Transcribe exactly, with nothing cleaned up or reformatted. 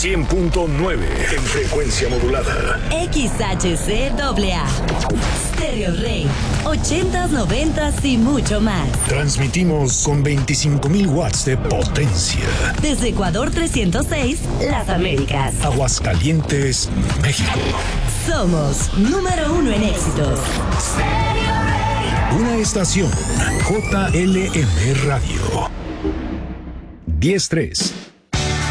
cien punto nueve en frecuencia modulada. X H C A A. Stereo Rey. ochentas, noventas y mucho más. Transmitimos con veinticinco mil watts de potencia. Desde Ecuador trescientos seis, Las Américas. Aguascalientes, México. Somos número uno en éxitos. Una estación J L M Radio. diez tres.